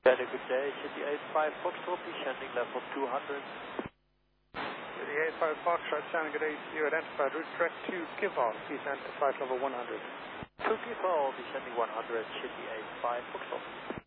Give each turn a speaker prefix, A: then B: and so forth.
A: Had a good day, City 85 Foxtrot, descending level 200.
B: City 85 Foxtrot, sound good day to you. Identified route track 2, Kival, descend to flight level 100.
A: 2 Kival, descending 100, City 85 Foxtrot.